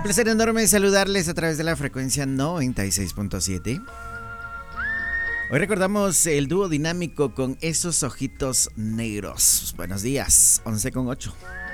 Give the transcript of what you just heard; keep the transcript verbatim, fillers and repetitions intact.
Un placer enorme saludarles a través de la frecuencia noventa y seis punto siete. Hoy recordamos el dúo dinámico con esos ojitos negros. Buenos días, once con ocho.